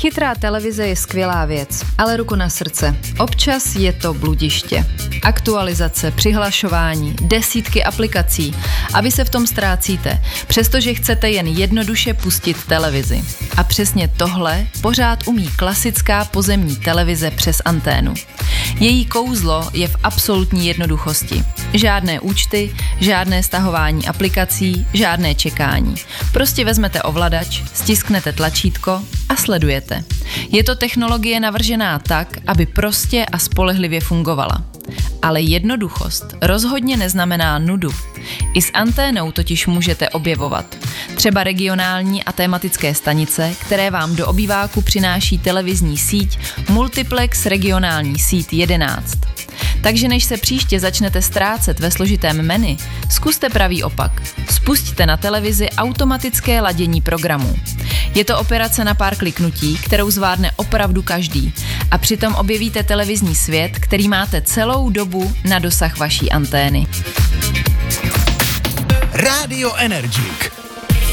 Chytrá televize je skvělá věc, ale ruku na srdce. Občas je to bludiště. Aktualizace, přihlašování, desítky aplikací a vy se v tom ztrácíte, přestože chcete jen jednoduše pustit televizi. A přesně tohle pořád umí klasická pozemní televize přes anténu. Její kouzlo je v absolutní jednoduchosti. Žádné účty, žádné stahování aplikací, žádné čekání. Prostě vezmete ovladač, stisknete tlačítko a sledujete. Je to technologie navržená tak, aby prostě a spolehlivě fungovala. Ale jednoduchost rozhodně neznamená nudu. I s anténou totiž můžete objevovat třeba regionální a tematické stanice, které vám do obýváku přináší televizní síť Multiplex regionální síť 11. Takže než se příště začnete ztrácet ve složitém menu, zkuste pravý opak. Spusťte na televizi automatické ladění programů. Je to operace na pár kliknutí, kterou zvládne opravdu každý a přitom objevíte televizní svět, který máte celou dobu na dosah vaší antény. Rádio Energik.